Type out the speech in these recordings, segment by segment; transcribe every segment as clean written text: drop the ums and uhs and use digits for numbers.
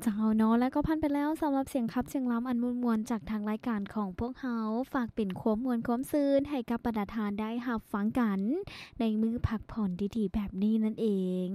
เจ้าเนาะแล้วก็พันไปแล้วสำหรับเสียงคับเสียงล้ำอันมวลๆจากทางรายการของพวกเฮาฝากเป็นความมวลความซื่นให้กับบรรดาทานได้รับฟังกันในมื้อพักผ่อนดีๆแบบนี้นั่นเอง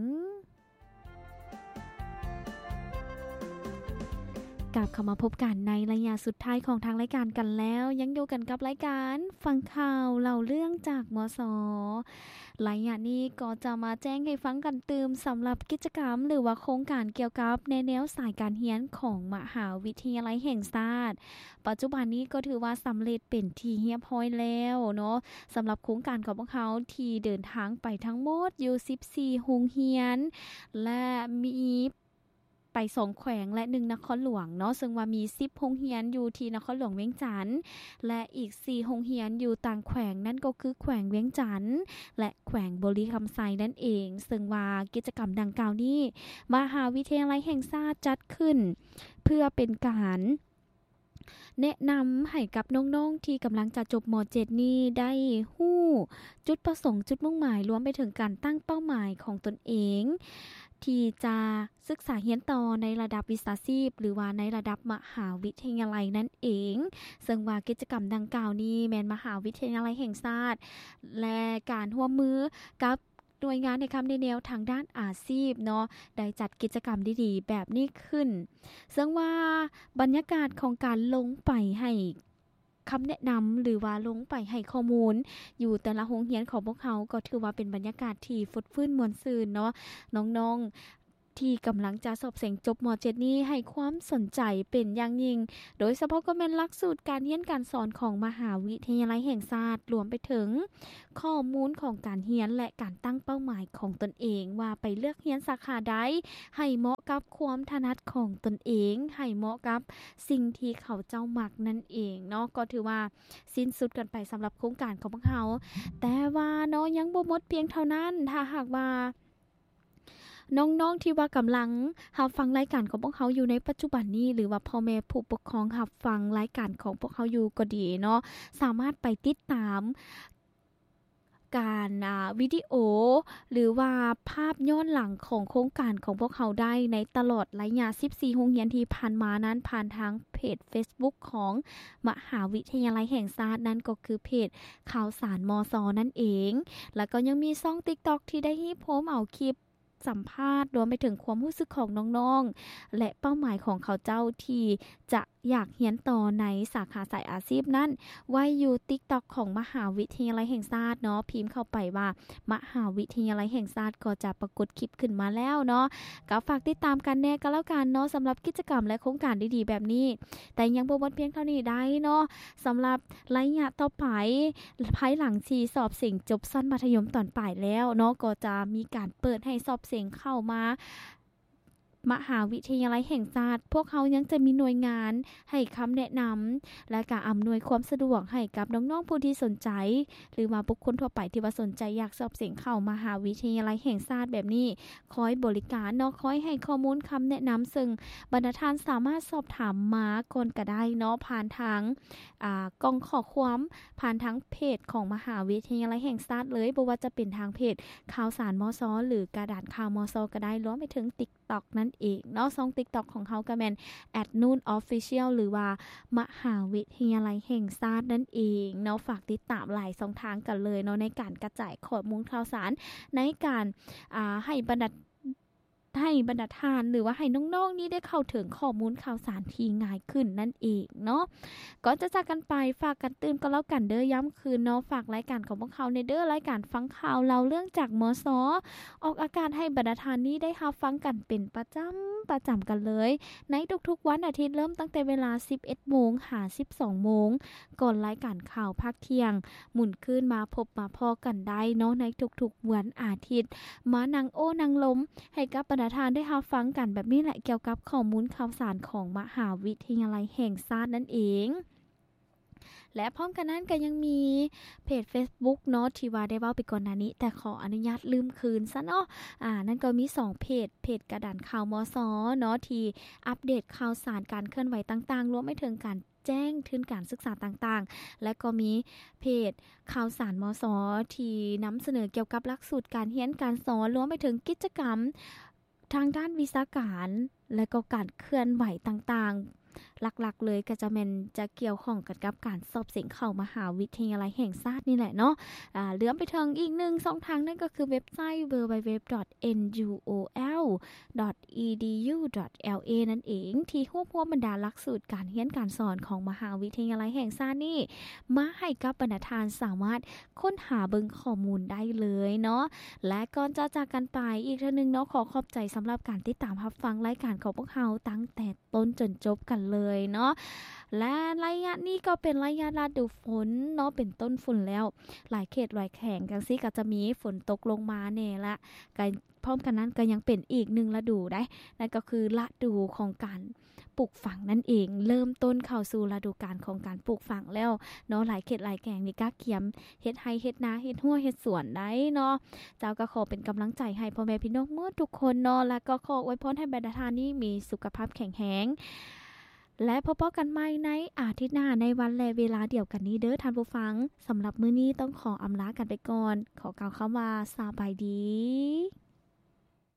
กลับเข้ามาพบกันในระยะสุดท้ายของทางรายการกันแล้วยังอยู่กันกับรายการฟังข่าวเล่าเรื่องจากมสระยะนี้ก็จะมาแจ้งให้ฟังกันตืมสำหรับกิจกรรมหรือว่าโครงการเกี่ยวกับแนวสายการเรียนของมหาวิทยาลัยแห่งชาติปัจจุบันนี้ก็ถือว่าสำเร็จเป็นที่เรียบร้อยแล้วเนาะสำหรับโครงการของพวกเขาที่เดินทางไปทั้งหมดอยู่14โรงเรียนและมีไป2แขวงและ1นครหลวงเนาะซึ่งว่ามี10โรงเรียนอยู่ที่นครหลวงเวียงจันทน์และอีก4โรงเรียนอยู่ต่างแขวงนั่นก็คือแขวงเวียงจันทน์และแขวงบริคำไซนั่นเองซึ่งว่ากิจกรรมดังกล่าวนี้มหาวิทยาลัยแห่งชาติจัดขึ้นเพื่อเป็นการแนะนำให้กับน้องๆที่กำลังจะจบม .7 นี้ได้ฮู้จุดประสงค์จุดมุ่งหมายรวมไปถึงการตั้งเป้าหมายของตนเองที่จะศึกษาเรียนต่อในระดับวิชาชีพหรือว่าในระดับมหาวิทยาลัยนั่นเองซึ่งว่ากิจกรรมดังกล่าวนี้แม้นมหาวิทยาลัยแห่งชาติและการร่วมมือกับหน่วยงานในคำแนวทางด้านอาชีพเนาะได้จัดกิจกรรมดีๆแบบนี้ขึ้นซึ่งว่าบรรยากาศของการลงไปให้คำแนะนำหรือว่าลงไปให้ข้อมูลอยู่แต่ละโรงเรียนของพวกเขาก็ถือว่าเป็นบรรยากาศที่ฟดฟื้นมวลซื่นเนาะน้องๆที่กำลังจะสอบเสียงจบม .7 นี้ให้ความสนใจเป็นอย่างยิ่งโดยเฉพาะก็เป็นหลักสูตรการเรียนการสอนของมหาวิทยาลัยแห่งชาติรวมไปถึงข้อมูลของการเรียนและการตั้งเป้าหมายของตนเองว่าไปเลือกเรียนสาขาใดให้เหมาะกับความถนัดของตนเองให้เหมาะกับสิ่งที่เขาเจ้ามักนั่นเองเนาะก็ถือว่าสิ้นสุดกันไปสำหรับโครงการของพวกเขาแต่ว่าเนาะยังบ่หมดเพียงเท่านั้นถ้าหากว่าน้องๆที่ว่ากำลังรับฟังรายการของพวกเขาอยู่ในปัจจุบันนี้หรือว่าพ่อแม่ผู้ปกครองรับฟังรายการของพวกเขาอยู่ก็ดีเนาะสามารถไปติดตามการวิดีโอหรือว่าภาพย้อนหลังของโครงการของพวกเขาได้ในตลอดระยะ14โรงเรียนที่ผ่านมานั้นผ่านทางเพจ Facebook ของมหาวิทยาลัยแห่งชาตินั่นก็คือเพจข่าวสารมสนั่นเองแล้วก็ยังมีช่อง TikTok ที่ได้ฮิปโพมเอาคลิปสัมภาษณ์รวมไปถึงความรู้สึกของน้องๆและเป้าหมายของเขาเจ้าที่จะอยากเรียนต่อในสาขาสายอาชีพนั้นไว้อยู่ TikTok ของมหาวิทยาลัยแห่งชาติเนาะพิมพ์เข้าไปว่ามหาวิทยาลัยแห่งชาติก็จะปรากฏคลิปขึ้นมาแล้วเนาะก็ฝากติดตามกันแน่ก็แล้วกันเนาะสำหรับกิจกรรมและโครงการดีๆแบบนี้แต่ยังบ่หมดเพียงเท่านี้ได้เนาะสำหรับระยะต่อไปภายหลังที่สอบเสียงจบชั้นมัธยมตอนปลายแล้วเนาะก็จะมีการเปิดให้สอบเสียงเข้ามามหาวิทยาลัยแห่งชาติพวกเขายังจะมีหน่วยงานให้คำแนะนำและการอำนวยความสะดวกให้กับน้องๆผู้ที่สนใจหรือว่าบุคคลทั่วไปที่ว่าสนใจอยากสอบเสียงเข้ามหาวิทยาลัยแห่งชาติแบบนี้คอยบริการเนาะคอยให้ข้อมูลคำแนะนำซึ่งบรรณาธิการสามารถสอบถามมาก่อนก็ได้เนาะผ่านทางกล่องข้อความผ่านทางเพจของมหาวิทยาลัยแห่งชาติเลยบ่ว่าจะเป็นทางเพจข่าวสารมสหรือกระดาษข่าวมสก็ได้รวมไปถึง TikTok นั่นเองเนาะช่อง TikTok ของเขาก็แม่น @noonofficial หรือว่ามหาวิทยาลัยแห่งชาตินั่นเองเนาะฝากติดตามหลายช่องทางกันเลยเนาะในการกระจายข้อมูลข่าวสารในการให้บรรดาทานหรือว่าให้น้องๆนี่ได้เข้าถึงข้อมูลข่าวสารที่ง่ายขึ้นนั่นเองเนาะก่อนจะจากกันไปฝากกันตื่นก็แล้วกันเด้อย้ำคืนเนาะฝากรายการของพวกเขาในเด้อรายการฟังข่าวเล่าเรื่องจากมสออกอากาศให้บรรดาทานนี้ได้รับฟังกันเป็นประจำกันเลยในทุกๆวันอาทิตย์เริ่มตั้งแต่เวลา 11 โมงหา 12 โมงก่อนรายการข่าวภาคเที่ยงหมุนขึ้นมาพบมาพอกันได้เนาะในทุกๆวันอาทิตย์มานั่งโอ้นั่งล้มให้กับบรรดาทานได้รับฟังกันแบบนี้แหละเกี่ยวกับข้อมูลข่าวสารของมหาวิทยาลัยแห่งชาตินั่นเองและพร้อมกันนั้นก็ยังมีเพจ Facebook เนาะที่ว่าได้เว้าไปก่อนหน้านี้แต่ขออนุญาตลืมคืนซะเนาะนั่นก็มี2เพจกระดานข่าวมสเนาะที่อัปเดตข่าวสารการเคลื่อนไหวต่างๆรวมไปถึงการแจ้งทุนการศึกษาต่างๆและก็มีเพจข่าวสารมสที่นำเสนอเกี่ยวกับหลักสูตรการเรียนการสอนรวมไปถึงกิจกรรมทางด้านวิชาการและก็การเคลื่อนไหวต่างๆหลักๆเลยก็จะเป็นจะเกี่ยวข้องกับการสอบเสียงเข้ามหาวิทยาลัยแห่งชาตินี่แหละเนาะเลื่อมไปถึงอีก1ช่องทางนั่นก็คือเว็บไซต์ www.nuol.edu.la นั่นเองที่รวบรวมบรรดาหลักสูตรการเรียนการสอนของมหาวิทยาลัยแห่งชาตินี่มาให้กับบรรดาทานสามารถค้นหาเบิ่งข้อมูลได้เลยเนาะและก่อนจะจากกันไปอีกเทื่อนึงเนาะขอขอบใจสำหรับการติดตามรับฟังรายการของพวกเราตั้งแต่ต้นจนจบกันเลยเนาะและระยะนี้ก็เป็นระยะฤดูฝนเนาะเป็นต้นฝนแล้วหลายเขตหลายแห่งจังซี่ก็จะมีฝนตกลงมาแน่ละก็พร้อมกันนั้นก็ยังเป็นอีก1ฤดูได้นั่นก็คือฤดูของการปลูกฝังนั่นเองเริ่มต้นเข้าสู่ฤดูกาลของการปลูกฝังแล้วเนาะหลายเขตหลายแห่งนี่ก็เขียมเฮ็ดไร่เฮ็ดนาเฮ็ดหัวเฮ็ดสวนได้เนาะเจ้าก็ขอเป็นกำลังใจให้พ่อแม่พี่น้องหมดทุกคนเนาะแล้วก็ขออวยพรให้บรรดาท่านนี้มีสุขภาพแข็งแรงและพบกันใหม่ในอาทิตย์หน้าในวันและเวลาเดียวกันนี้เด้อท่านผู้ฟังสำหรับมื้อนี้ต้องขออำลากันไปก่อนขอกล่าวคำว่าสบายดี